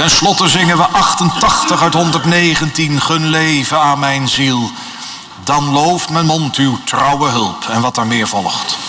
Ten slotte zingen we 88 uit 119, gun leven aan mijn ziel. Dan looft mijn mond uw trouwe hulp en wat er meer volgt.